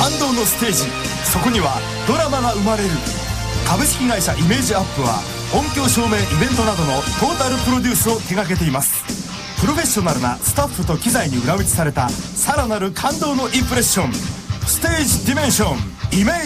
感動のステージ、そこにはドラマが生まれる。株式会社イメージアップは音響照明イベントなどのトータルプロデュースを手掛けています。プロフェッショナルなスタッフと機材に裏打ちされたさらなる感動のインプレッション、ステージディメンションイメージ